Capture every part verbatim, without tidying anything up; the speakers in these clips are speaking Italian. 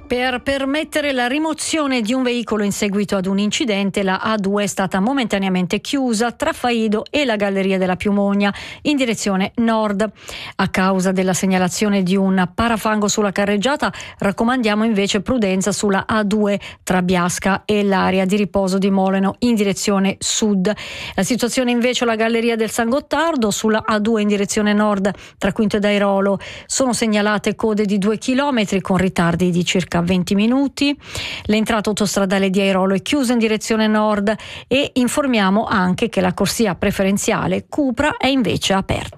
Per permettere la rimozione di un veicolo in seguito ad un incidente, la A due è stata momentaneamente chiusa tra Faido e la Galleria della Piumogna in direzione nord. A causa della segnalazione di un parafango sulla carreggiata, raccomandiamo invece prudenza sulla A due tra Biasca e l'area di riposo di Moleno in direzione sud. La situazione invece alla Galleria del San Gottardo, sulla A due in direzione nord tra Quinto ed Airolo sono segnalate code di due chilometri con ritardi di circa venti minuti. L'entrata autostradale di Airolo è chiusa in direzione nord e informiamo anche che la corsia preferenziale Cupra è invece aperta.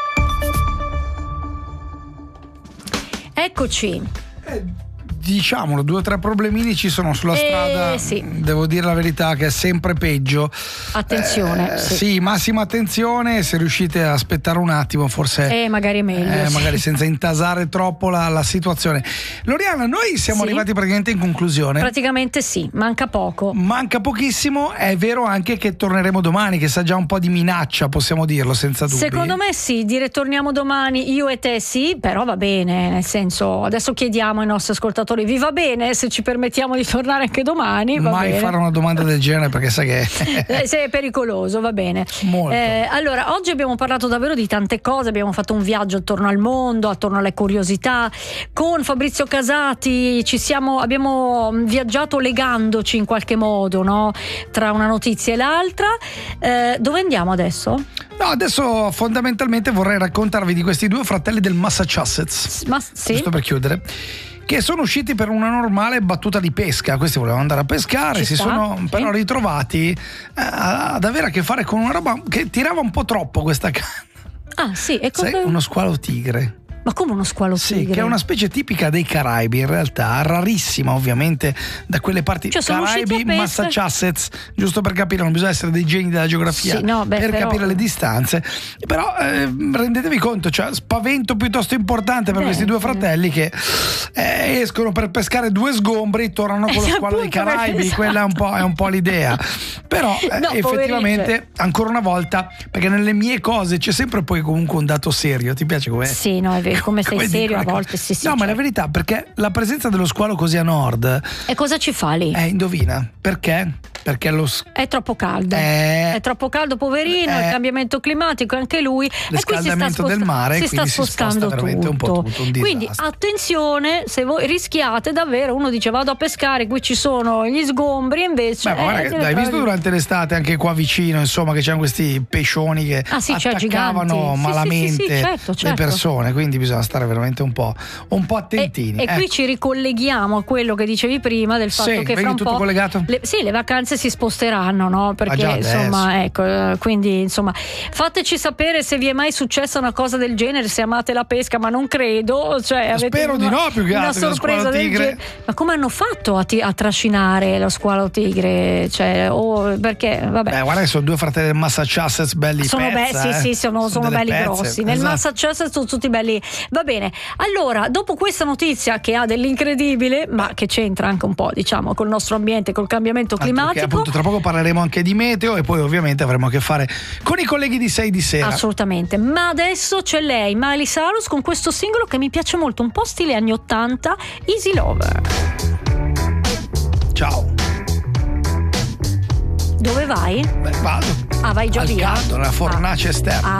Eccoci. Eh, diciamolo, due o tre problemini ci sono sulla eh, strada. Sì. Devo dire la verità che è sempre peggio. Attenzione. Eh, sì. sì, massima attenzione. Se riuscite a aspettare un attimo, forse. Eh, magari è meglio. Eh, sì. magari senza intasare troppo la, la situazione. Loriana, noi siamo Sì. arrivati praticamente in conclusione. Praticamente sì, manca poco. Manca pochissimo. È vero anche che torneremo domani, che sa già un po' di minaccia, possiamo dirlo senza dubbi. Secondo me sì, dire torniamo domani io e te sì, però va bene, nel senso adesso chiediamo ai nostri ascoltatori vi va bene se ci permettiamo di tornare anche domani? Va Mai bene. fare una domanda del genere perché sai che eh, se è pericoloso, va bene. Molto. Eh, allora, oggi abbiamo parlato davvero di tante cose, abbiamo fatto un viaggio attorno al mondo, attorno alle curiosità. Con Fabrizio Casati ci siamo, abbiamo viaggiato legandoci in qualche modo, no? Tra una notizia e l'altra. Eh, dove andiamo adesso? No, adesso fondamentalmente vorrei raccontarvi di questi due fratelli del Massachusetts. Ma sì. Giusto per chiudere. Che sono usciti per una normale battuta di pesca. Questi volevano andare a pescare, Ci si sta, sono sì. però ritrovati eh, ad avere a che fare con una roba che tirava un po' troppo questa canna. Ah sì, e cosa... Sai, uno squalo tigre. Ma come uno squalo Sì, tigre? che è una specie tipica dei Caraibi, in realtà rarissima ovviamente da quelle parti. Cioè, sono usciti Caraibi, a pesca? Massachusetts, giusto per capire, non bisogna essere dei geni della geografia Sì, no, beh, per però- capire le distanze. Però eh, rendetevi conto, cioè spavento piuttosto importante per Beh, questi due sì. fratelli che eh, escono per pescare due sgombri, tornano con lo Eh, squalo dei appunto, perché Caraibi, esatto. quella è un po', è un po' l'idea. Però eh, No, effettivamente, poverine. ancora una volta, perché nelle mie cose c'è sempre poi comunque un dato serio. Ti piace com'è? Sì, no, è vero, come sei Come serio dicono a le volte, cose. sì, sì. No, ma è certo. la verità, perché la presenza dello squalo così a nord, E cosa ci fa lì? eh, indovina, perché? Perché lo s- È troppo caldo. Eh. È troppo caldo, poverino, Eh. il cambiamento climatico, anche lui. E qui si sta, Riscaldamento sposta- del mare, si sta quindi si sposta spostando veramente un po' tutto. tutto, un Quindi disastro. attenzione, se voi rischiate davvero, uno dice vado a pescare, qui ci sono gli sgombri, invece Beh, ma guarda eh, che- te ne l'hai trovi- visto durante l'estate anche qua vicino, insomma, che c'erano questi pescioni che Ah, sì, cioè, attaccavano giganti. Sì, malamente sì, sì, sì, certo, le certo. persone, quindi bisogna stare veramente un po', un po' E, attentini. e qui Ecco. ci ricolleghiamo a quello che dicevi prima del fatto Sì, che vedi fra un tutto po' collegato? le, sì, le vacanze si sposteranno, no? Perché Ah, già adesso. insomma, ecco, eh, quindi insomma, fateci sapere se vi è mai successa una cosa del genere, se amate la pesca, ma non credo, cioè avete Spero una, di no, più che una altro, che lo sorpresa squalo del tigre. genere. Ma come hanno fatto a, ti- a trascinare lo squalo tigre? Cioè, oh, perché vabbè. Beh, guarda che sono due fratelli del Massachusetts belli Sono pezza, belli, sì, eh. sì, sono, sono delle belli pezze, grossi. Nel esatto. Massachusetts sono tutti belli. Va bene. Allora, dopo questa notizia che ha dell'incredibile, ma che c'entra anche un po', diciamo, col nostro ambiente, col cambiamento Altro che, climatico. appunto, tra poco parleremo anche di meteo e poi ovviamente avremo a che fare con i colleghi di sei di sera. Assolutamente. Ma adesso c'è lei, Miley Cyrus, con questo singolo che mi piace molto, un po' stile anni ottanta, Easy Lover. Ciao. Dove vai? Beh, vado. Ah, vai già Al via. caldo, nella fornace Ah. esterna. Ah.